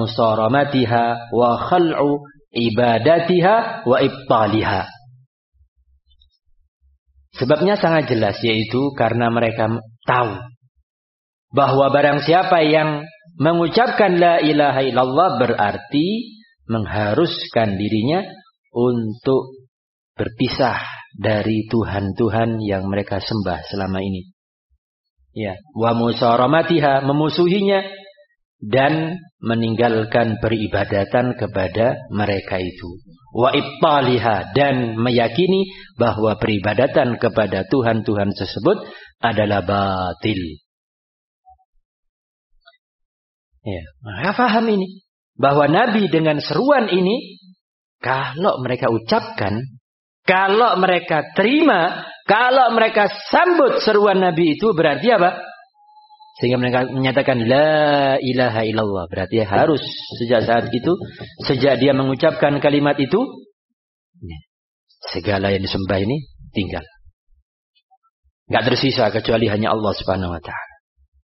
musaramatiha wa khal'u ibadatiha wa ibtaliha. Sebabnya sangat jelas, yaitu karena mereka tahu bahwa barang siapa yang mengucapkan la ilaha illallah berarti mengharuskan dirinya untuk berpisah dari Tuhan-Tuhan yang mereka sembah selama ini. Ya, wa musaramatiha, memusuhinya dan meninggalkan peribadatan kepada mereka itu. Wa ibtaliha, dan meyakini bahwa peribadatan kepada Tuhan-Tuhan tersebut adalah batil. Ya, maka faham ini bahwa Nabi dengan seruan ini, kalau mereka ucapkan, kalau mereka terima, kalau mereka sambut seruan Nabi itu, berarti apa? Sehingga mereka menyatakan la ilaha illallah, berarti harus sejak saat itu, sejak dia mengucapkan kalimat itu, segala yang disembah ini tinggal, nggak tersisa kecuali hanya Allah Subhanahu wa taala.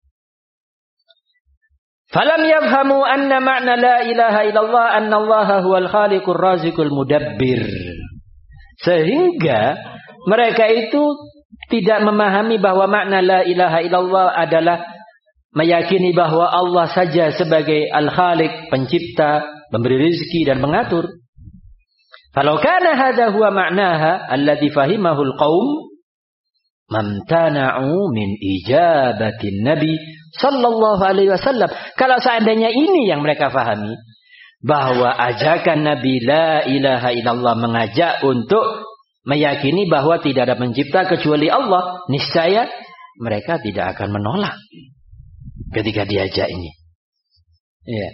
Falam yafhamu anna ma'na la ilaha illallah anna Allah huwal khaliqur raziqul mudabbir. Sehingga mereka itu tidak memahami bahwa makna la ilaha illallah adalah meyakini bahwa Allah saja sebagai al-khaliq, pencipta, pemberi rezeki dan mengatur. Kalau kana hadha huwa ma'naha alladhi fahimahul qaum mamtana'u min ijabatin nabi sallallahu alaihi wasallam. Kalau seandainya ini yang mereka fahami, bahwa ajakan Nabi la ilaha illallah mengajak untuk meyakini bahwa tidak ada pencipta kecuali Allah, niscaya mereka tidak akan menolak ketika diajak ini. Ya.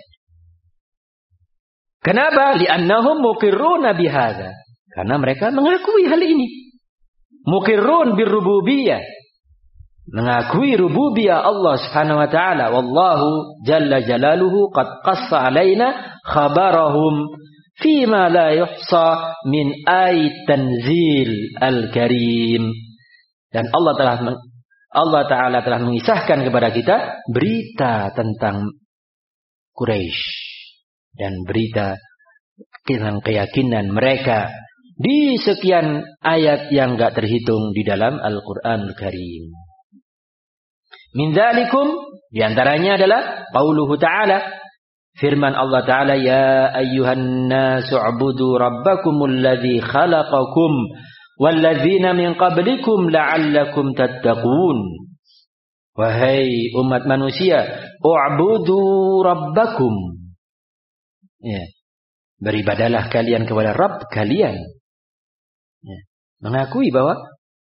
Kenapa? Li'annahum muqirruna bihadza. Karena mereka mengakui hal ini. Muqirrun birrububiyah. Mengakui rububiyah Allah Subhanahu wa taala. Wallahu jalla jalaluhu qad qassa alaina khabarahum fima la yuhsa min ayat tanzil al-karim. Dan Allah taala telah mengisahkan kepada kita berita tentang Quraisy dan berita tentang keyakinan mereka di sekian ayat yang enggak terhitung di dalam Al-Qur'anul Karim. Min dzalikum, diantaranya adalah qauluhu ta'ala, firman Allah Ta'ala, ya ayyuhan nasu ubudu rabbakumul ladzi khalaqakum walladzina min qablikum la'allakum tattaqun. Wahai umat manusia, u'budu rabbakum. Ya. Beribadalah kalian kepada Rabb kalian. Ya. Mengakui bahwa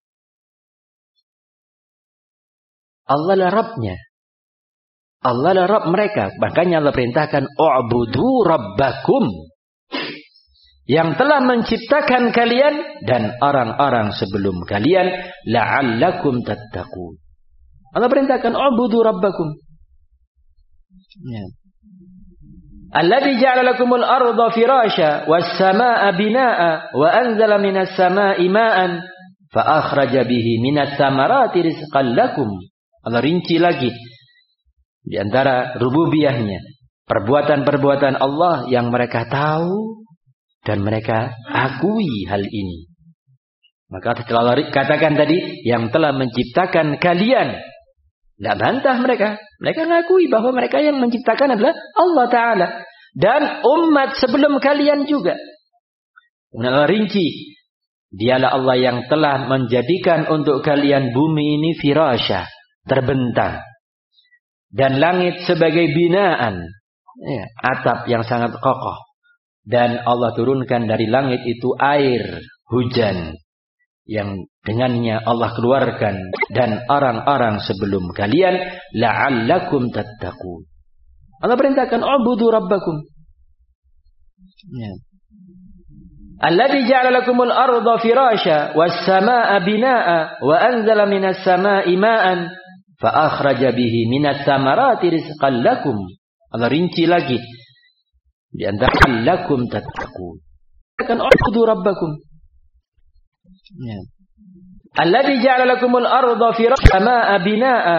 Allah lah Rabbnya. Allah lah Rabb mereka. Makanya Allah perintahkan u'budu rabbakum, yang telah menciptakan kalian dan orang-orang sebelum kalian, la'allakum tattaqun. Allah perintahkan u'budu rabbakum. Ya. Alladzi ja'ala lakumul arda firasya was samaa'a binaa'a wa anzala minas samaa'i maa'an fa akhraja bihi minats samarati rizqan lakum. Allah rinci lagi di antara rububiyahnya, perbuatan-perbuatan Allah yang mereka tahu dan mereka akui hal ini. Maka setelah Allah katakan tadi, yang telah menciptakan kalian, tidak bantah mereka. Mereka mengakui bahwa mereka yang menciptakan adalah Allah Ta'ala dan umat sebelum kalian juga. Allah rinci, dialah Allah yang telah menjadikan untuk kalian bumi ini firasya, terbentang, dan langit sebagai binaan, ya, atap yang sangat kokoh. Dan Allah turunkan dari langit itu air hujan yang dengannya Allah keluarkan dan orang-orang sebelum kalian, la'allakum tattaqun. Allah perintahkan u'budu rabbakum. Ya. Alladzi ja'ala lakumul arda firasya was samaa'a binaa'a wa anzala minas samaa'i maa'an fa akhraja bihi minats samarati rizqan lakum. Allah rinci lagi di antara lakum tattaqun. Akan u'budu rabbakum. Ya. Alladzi ja'ala lakumul arda firasya was samaa'a binaa'a